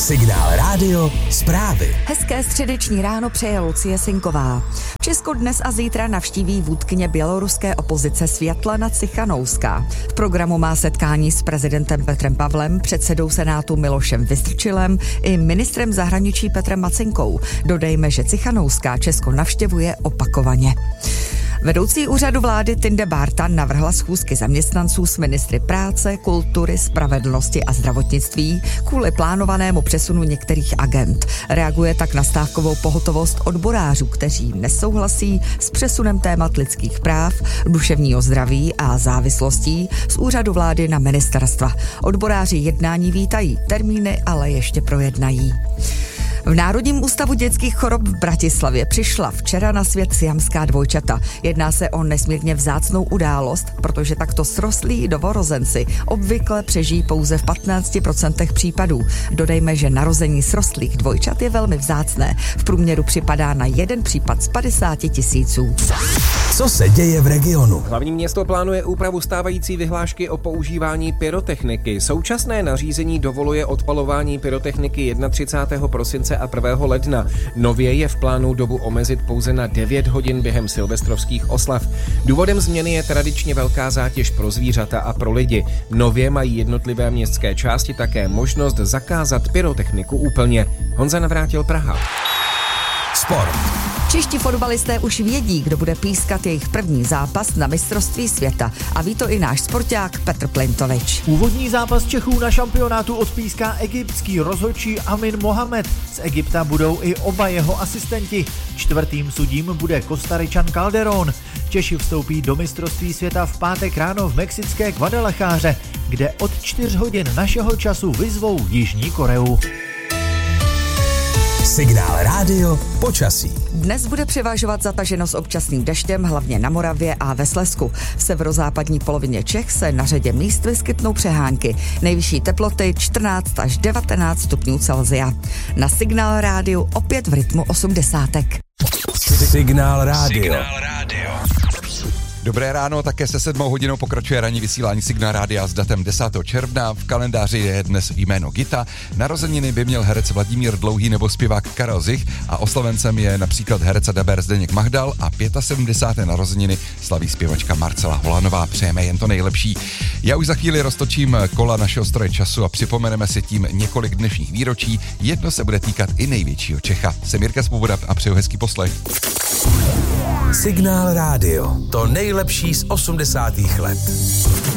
Signál rádio, zprávy. Hezké středeční ráno přeje Lucie Sinková. Česko dnes a zítra navštíví vůdkyně běloruské opozice Světlana Cichanouská. V programu má setkání s prezidentem Petrem Pavlem, předsedou Senátu Milošem Vystrčilem i ministrem zahraničí Petrem Macinkou. Dodejme, že Cichanouská Česko navštěvuje opakovaně. Vedoucí úřadu vlády Tinde Bárta navrhla schůzky zaměstnanců s ministry práce, kultury, spravedlnosti a zdravotnictví kvůli plánovanému přesunu některých agend. Reaguje tak na stávkovou pohotovost odborářů, kteří nesouhlasí s přesunem témat lidských práv, duševního zdraví a závislostí z úřadu vlády na ministerstva. Odboráři jednání vítají, termíny ale ještě projednají. V Národním ústavu dětských chorob v Bratislavě přišla včera na svět siamská dvojčata. Jedná se o nesmírně vzácnou událost, protože takto srostlí novorozenci obvykle přežijí pouze v 15% případů. Dodejme, že narození srostlých dvojčat je velmi vzácné. V průměru připadá na jeden případ z 50 000. Co se děje v regionu? Hlavní město plánuje úpravu stávající vyhlášky o používání pyrotechniky. Současné nařízení dovoluje odpalování pyrotechniky 31. prosince a 1. ledna. Nově je v plánu dobu omezit pouze na 9 hodin během silvestrovských oslav. Důvodem změny je tradičně velká zátěž pro zvířata a pro lidi. Nově mají jednotlivé městské části také možnost zakázat pyrotechniku úplně. Honza Navrátil, Praha. Sport. Čeští fotbalisté už vědí, kdo bude pískat jejich první zápas na mistrovství světa. A ví to i náš sporták Petr Plintovič. Úvodní zápas Čechů na šampionátu odpíská egyptský rozhodčí Amin Mohamed. Z Egypta budou i oba jeho asistenti. Čtvrtým sudím bude Kostaričan Calderón. Češi vstoupí do mistrovství světa v pátek ráno v mexické Guadalajáře, kde od 4 hodin našeho času vyzvou Jižní Koreu. Signál rádio, počasí. Dnes bude převažovat zataženost občasným deštěm, hlavně na Moravě a ve Slezsku. V severozápadní polovině Čech se na řadě míst vyskytnou přehánky. Nejvyšší teploty 14 až 19 stupňů Celsia. Na Signál rádiu opět v rytmu 80. Signál rádio. Dobré ráno, také se 7 hodinou pokračuje ranní vysílání Signál rádia s datem 10. června. V kalendáři je dnes jméno Gita. Narozeniny by měl herec Vladimír Dlouhý nebo zpěvák Karel Zich a oslavencem je například herec a dabér Zdeněk Mahdal a 75. narozeniny slaví zpěvačka Marcela Holanová. Přejeme jen to nejlepší. Já už za chvíli roztočím kola našeho stroje času a připomeneme si tím několik dnešních výročí. Jedno se bude týkat i největšího Čecha. Jsem Jirka Svoboda a přeju hezký poslech. Signál rádio. To nejlepší z 80. let.